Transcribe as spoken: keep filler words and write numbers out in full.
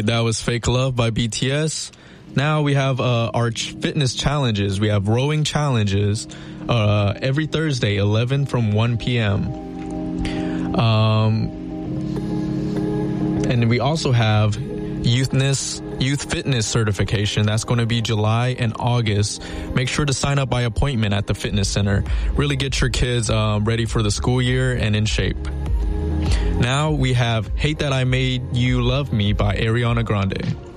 right, that was Fake Love by B T S. Now we have uh, our ch- fitness challenges. We have rowing challenges uh, every Thursday, eleven from one p.m. Um, and we also have Youthness, Youth Fitness certification. That's going to be July and August. Make sure to sign up by appointment at the fitness center. Really get your kids um, ready for the school year and in shape. Now we have Hate That I Made You Love Me by Ariana Grande.